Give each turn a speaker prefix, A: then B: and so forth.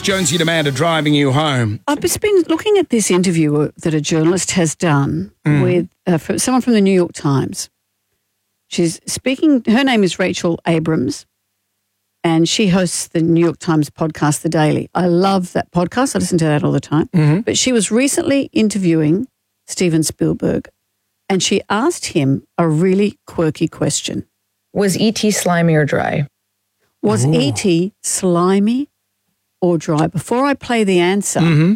A: Jonesy and Amanda driving you home.
B: I've just been looking at this interview that a journalist has done with someone from the New York Times. She's speaking, her name is Rachel Abrams, and she hosts the New York Times podcast, The Daily. I love that podcast. I listen to that all the time. But she was recently interviewing Steven Spielberg, and she asked him a really quirky question.
C: Was E.T. slimy or dry?
B: Was E.T. slimy or dry? Before I play the answer,